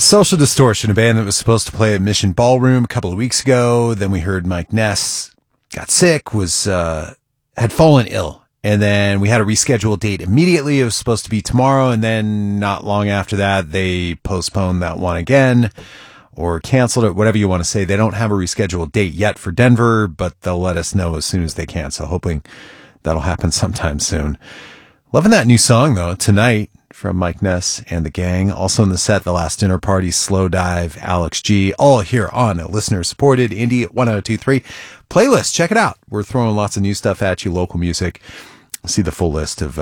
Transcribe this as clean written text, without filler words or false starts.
Social Distortion, a band that was supposed to play at Mission Ballroom a couple of weeks ago. Then we heard Mike Ness got sick, had fallen ill. And then we had a rescheduled date immediately. It was supposed to be tomorrow. And then not long after that, they postponed that one again or canceled it, whatever you want to say. They don't have a rescheduled date yet for Denver, but they'll let us know as soon as they can. So hoping that'll happen sometime soon. Loving that new song, though, Tonight from Mike Ness and the gang. Also in the set, The Last Dinner Party, Slow Dive, Alex G. All here on a listener-supported Indie 1023 playlist. Check it out. We're throwing lots of new stuff at you, local music. See the full list of